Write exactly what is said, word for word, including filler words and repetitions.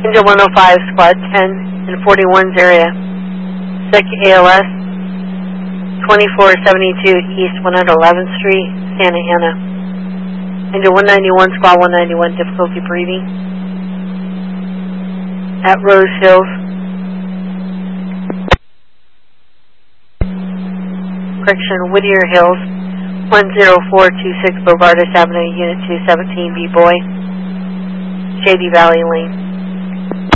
Angel one oh five, Squad ten in forty-one's area. Sick A L S, twenty-four seventy-two East one hundred eleventh Street, Santa Ana. Angel one ninety-one, Squad one ninety-one, difficulty breathing. At Rose Hills. Correction, Whittier Hills, one oh four two six Bogardus Avenue, Unit two seventeen, B-Boy. Shady Valley Lane.